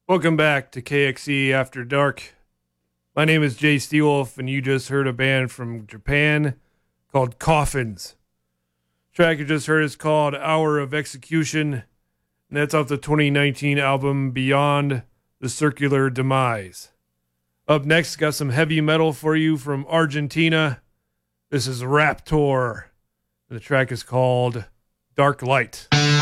Welcome back to KXE After Dark. My name is Jay Steelwolf, and you just heard a band from Japan called Coffins. The track you just heard is called Hour of Execution, and that's off the 2019 album Beyond the Circular Demise. Up next, got some heavy metal for you from Argentina. This is Raptor, and the track is called Dark Light.